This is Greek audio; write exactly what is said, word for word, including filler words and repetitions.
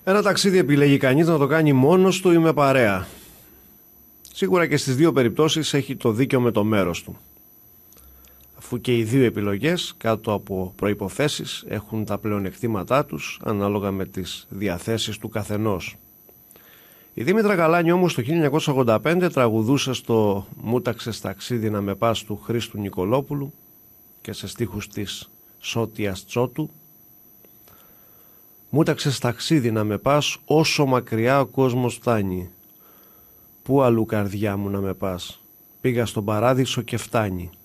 Ένα ταξίδι επιλέγει κανείς να το κάνει μόνος του ή με παρέα. Σίγουρα και στις δύο περιπτώσεις έχει το δίκιο με το μέρος του. Αφού και οι δύο επιλογές κάτω από προϋποθέσεις έχουν τα πλεονεκτήματά τους ανάλογα με τις διαθέσεις του καθενός. Η Δήμητρα Γαλάνη όμως το χίλια εννιακόσια ογδόντα πέντε τραγουδούσε στο «Μου ταξες ταξίδι να με πας» του Χρήστου Νικολόπουλου και σε στίχους της Σώτιας Τσότου. «Μου ταξες ταξίδι να με πας όσο μακριά ο κόσμος φτάνει. Πού αλλού καρδιά μου να με πας, πήγα στον παράδεισο και φτάνει.